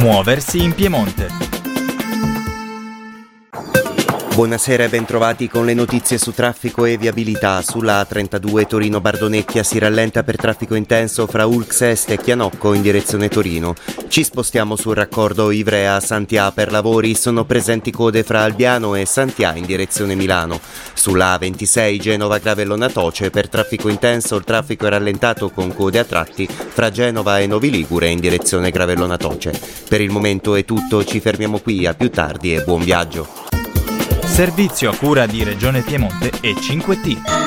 Muoversi in Piemonte. Buonasera e bentrovati con le notizie su traffico e viabilità. Sulla A32 Torino-Bardonecchia si rallenta per traffico intenso fra Ulx Est e Chianocco in direzione Torino. Ci spostiamo sul raccordo Ivrea-Santià per lavori, sono presenti code fra Albiano e Santià in direzione Milano. Sulla A26 Genova-Gravellona Toce per traffico intenso il traffico è rallentato con code a tratti fra Genova e Novi Ligure in direzione Gravellona Toce. Per il momento è tutto, ci fermiamo qui, a più tardi e buon viaggio. Servizio a cura di Regione Piemonte e 5T.